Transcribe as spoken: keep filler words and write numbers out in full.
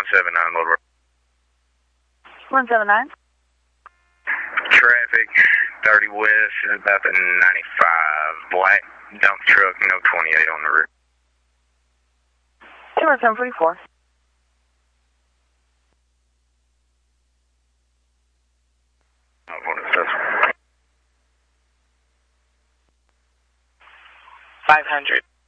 seven nine, Little Rock. one seven nine. Traffic, thirty west, about the ninety-five. Black dump truck, no twenty-eight on the route. two one seven forty-four. five hundred.